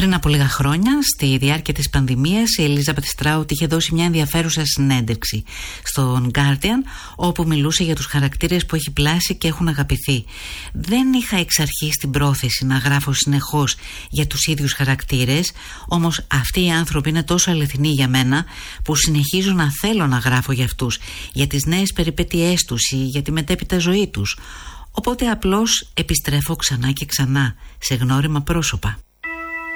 Πριν από λίγα χρόνια, στη διάρκεια της πανδημίας, η Ελίζαμπεθ Στράουτ είχε δώσει μια ενδιαφέρουσα συνέντευξη στον Guardian, όπου μιλούσε για τους χαρακτήρες που έχει πλάσει και έχουν αγαπηθεί. Δεν είχα εξ αρχής την πρόθεση να γράφω συνεχώς για τους ίδιους χαρακτήρες, όμως αυτοί οι άνθρωποι είναι τόσο αληθινοί για μένα που συνεχίζω να θέλω να γράφω για αυτούς, για τις νέες περιπέτειές τους ή για τη μετέπειτα ζωή τους. Οπότε απλώς επιστρέφω ξανά και ξανά σε γνώριμα πρόσωπα.